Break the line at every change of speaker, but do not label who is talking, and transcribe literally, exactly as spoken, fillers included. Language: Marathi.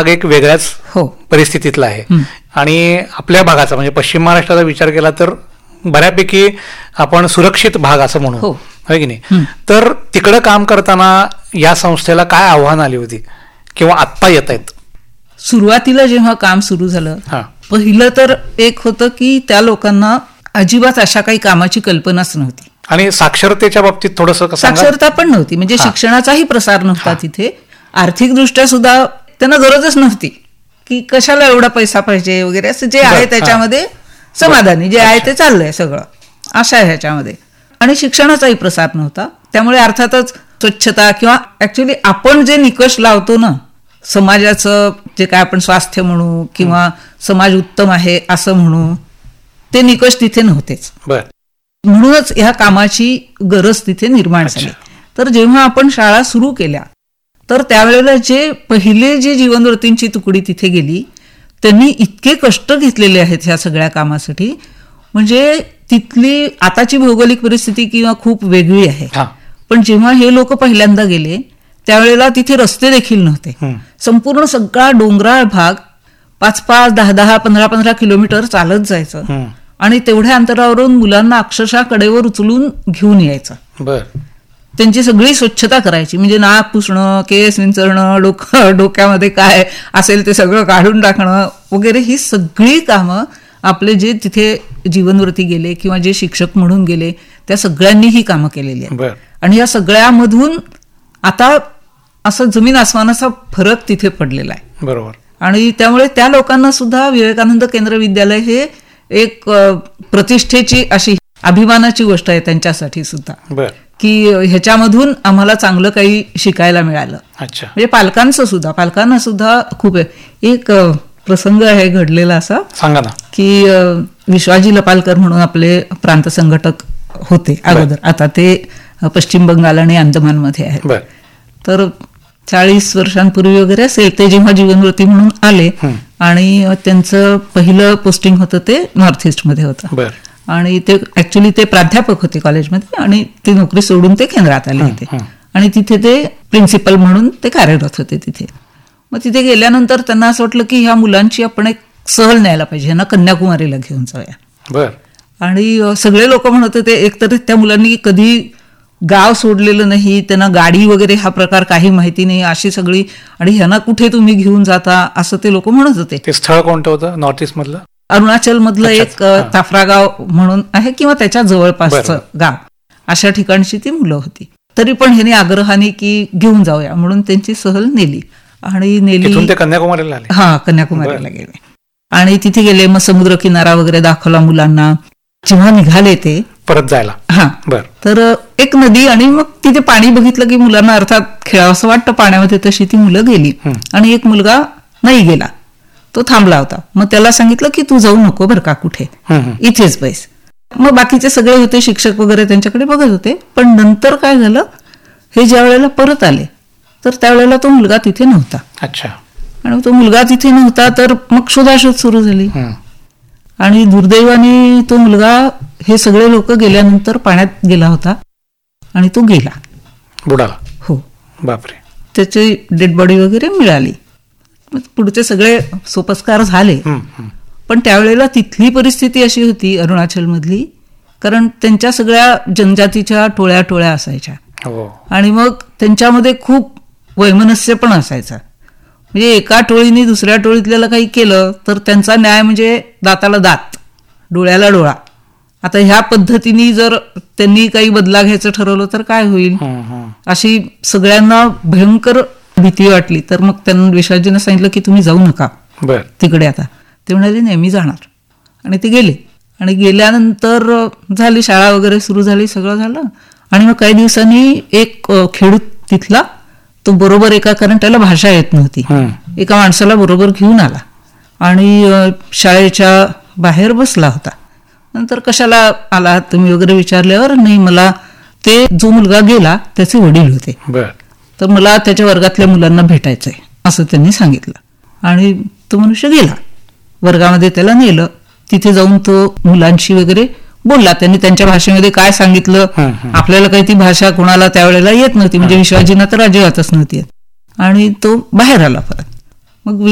भाग एक वेगळ्याच
हो
परिस्थितीतला आहे आणि आपल्या भागाचा म्हणजे पश्चिम महाराष्ट्राचा विचार केला तर बऱ्यापैकी आपण सुरक्षित भाग असं म्हणू,
हो
आहे की नाही. तर तिकडं काम करताना या संस्थेला काय आव्हान आली होती किंवा आत्ता येत आहेत?
सुरुवातीला जेव्हा काम सुरू झालं, पहिलं तर एक होतं की त्या लोकांना अजिबात अशा काही कामाची कल्पनाच नव्हती
आणि साक्षरतेच्या बाबतीत थोडंसं
साक्षरता पण नव्हती, म्हणजे शिक्षणाचाही प्रसार नव्हता तिथे. आर्थिकदृष्ट्या सुद्धा त्यांना गरजच नव्हती की कशाला एवढा पैसा पाहिजे वगैरे, असं जे आहे त्याच्यामध्ये समाधानी, जे आहे ते चाललंय सगळं अशा ह्याच्यामध्ये. आणि शिक्षणाचाही प्रसार नव्हता. त्यामुळे अर्थातच स्वच्छता किंवा ऍक्च्युली आपण जे निकष लावतो ना समाजाचं, जे काय आपण स्वास्थ्य म्हणू किंवा समाज उत्तम आहे असं म्हणू, ते निकष तिथे नव्हतेच. म्हणूनच ह्या कामाची गरज तिथे निर्माण झाली. तर जेव्हा आपण शाळा सुरू केल्या तर त्यावेळेला जे पहिले जे जीवनव्रतींची तुकडी तिथे गेली त्यांनी इतके कष्ट घेतलेले आहेत ह्या सगळ्या कामासाठी. म्हणजे तिथली आताची भौगोलिक परिस्थिती किंवा खूप वेगळी आहे, पण जेव्हा हे लोक पहिल्यांदा गेले त्यावेळेला तिथे रस्ते देखील नव्हते. संपूर्ण सगळा डोंगराळ भाग पाच पाच दहा दहा पंधरा पंधरा किलोमीटर चालत जायचं आणि तेवढ्या अंतरावरून मुलांना अक्षरशः कडेवर उचलून घेऊन यायचं. त्यांची सगळी स्वच्छता करायची, म्हणजे नाक पुसणं, केस विंचरणं, डोक डोक्यामध्ये काय असेल ते सगळं काढून टाकणं वगैरे, ही सगळी कामं आपले जे तिथे जीवनव्रती गेले किंवा जे शिक्षक म्हणून गेले त्या सगळ्यांनी ही कामं केलेली आहेत. आणि या सगळ्यामधून आता असं जमीन आसमानाचा फरक तिथे पडलेला आहे.
बरोबर. आणि
त्यामुळे त्या लोकांना सुद्धा विवेकानंद केंद्र विद्यालय हे एक प्रतिष्ठेची अशी अभिमानाची गोष्ट आहे त्यांच्यासाठी सुद्धा, की ह्याच्यामधून आम्हाला चांगलं काही शिकायला मिळालं. म्हणजे पालकांचं सुद्धा पालकांना सुद्धा खूप एक प्रसंग आहे घडलेला असा,
सांगा ना.
की विश्वाजी लपालकर म्हणून आपले प्रांत संघटक होते अगोदर, आता ते पश्चिम बंगाल आणि अंदमानमध्ये आहेत. तर चाळीस वर्षांपूर्वी वगैरे असेल ते जेव्हा जीवनव्रती म्हणून आले आणि त्यांचं पहिलं पोस्टिंग होतं ते नॉर्थ ईस्ट मध्ये होतं आणि ते ऍक्च्युली ते प्राध्यापक होते कॉलेजमध्ये आणि ती नोकरी सोडून ते केंद्रात आले होते आणि तिथे ते प्रिन्सिपल म्हणून ते कार्यरत होते तिथे. मग तिथे गेल्यानंतर त्यांना असं वाटलं की ह्या मुलांची आपण एक सहल न्यायला पाहिजे, ह्यांना कन्याकुमारीला घेऊन जाऊया. आणि सगळे लोक म्हणत होते, एकतर त्या मुलांनी कधी गाव सोडलेलं नाही, त्यांना गाडी वगैरे हा प्रकार काही माहिती नाही अशी सगळी, आणि ह्यांना कुठे तुम्ही घेऊन जाता असं ते लोक म्हणत होते.
ते स्थळ कोणतं होतं नॉर्थ ईस्ट मधलं?
अरुणाचल मधलं एक ताफरा गाव म्हणून आहे किंवा त्याच्या जवळपासचं गाव, अशा ठिकाणची ती मुलं होती. तरी पण ह्यांनी आग्रहाने की घेऊन जाऊया म्हणून त्यांची सहल नेली आणि नेली
ते कन्याकुमारीला आले.
हा कन्याकुमारीला गेले आणि तिथे गेले. मग समुद्र किनारा वगैरे दाखवला मुलांना. जेव्हा निघाले ते
परत जायला,
हा तर एक नदी आणि मग तिथे पाणी बघितलं की मुलांना अर्थात खेळावं असं वाटतं पाण्यामध्ये, तशी ती मुलं गेली आणि एक मुलगा नाही गेला, तो थांबला होता. मग त्याला सांगितलं की तू जाऊ नको बरं का कुठे, इथेच बैस. मग बाकीचे सगळे होते शिक्षक वगैरे त्यांच्याकडे बघत होते. पण नंतर काय झालं, हे ज्या वेळेला परत आले तर त्यावेळेला तो मुलगा तिथे नव्हता.
अच्छा.
आणि तो मुलगा तिथे नव्हता तर मग शोधाशोध सुरू झाली आणि दुर्दैवाने तो मुलगा हे सगळे लोक गेल्यानंतर पाण्यात गेला होता आणि तो गेला,
बुडाला.
हो.
बापरे.
त्याची डेड बॉडी वगैरे मिळाली. पुढचे सगळे सोपस्कार झाले. पण त्यावेळेला तिथली परिस्थिती अशी होती अरुणाचल मधली, कारण त्यांच्या सगळ्या जनजातीच्या टोळ्या टोळ्या असायच्या आणि मग त्यांच्यामध्ये खूप वैमनस्य पण असायचा. म्हणजे एका टोळीने दुसऱ्या टोळीतल्याला काही केलं तर त्यांचा न्याय म्हणजे दाताला दात, डोळ्याला डोळा. आता ह्या पद्धतीने जर त्यांनी काही बदला घ्यायचं ठरवलं तर काय होईल, अशी सगळ्यांना भयंकर भीती वाटली. तर मग त्यांना विश्वाजींना सांगितलं की तुम्ही जाऊ नका तिकडे आता. ते म्हणाले नाही मी जाणार, आणि ते गेले. आणि गेल्यानंतर झाली शाळा वगैरे सुरू झाली, सगळं झालं. आणि मग काही दिवसांनी एक खेडूत तिथला तो बरोबर एका, कारण त्याला भाषा येत नव्हती, एका माणसाला बरोबर घेऊन आला आणि शाळेच्या बाहेर बसला होता. नंतर कशाला आला तुम्ही वगैरे विचारल्यावर, नाही मला ते जो मुलगा गेला त्याचे वडील होते, तर मला त्याच्या वर्गातल्या मुलांना भेटायचंय असं त्यांनी सांगितलं. आणि तो मनुष्य गेला, वर्गामध्ये त्याला नेलं. तिथे जाऊन तो मुलांशी वगैरे बोलला. त्यांनी त्यांच्या भाषेमध्ये काय सांगितलं, आपल्याला काही ती भाषा कोणाला त्यावेळेला येत नव्हती, म्हणजे विश्वाजींना तर अजिबातच नव्हती. आणि तो बाहेर आला परत. मग